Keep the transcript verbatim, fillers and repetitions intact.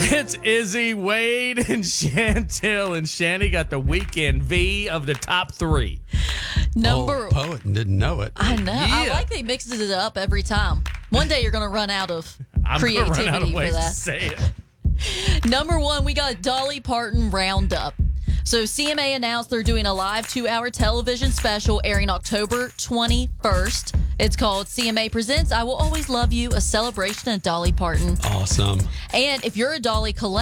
It's Izzy, Wade, and Chantel, and Shanny got the weekend V of the top three. Number Old poet and didn't know it. I know. I Yeah. like that he mixes it up every time. One day you're going to run out of I'm gonna creativity run out of for ways to that. say it. Number one, we got Dolly Parton Roundup. So C M A announced they're doing a live two-hour television special airing October twenty-first. It's called C M A Presents I Will Always Love You, a celebration of Dolly Parton. Awesome. And if you're a Dolly collector,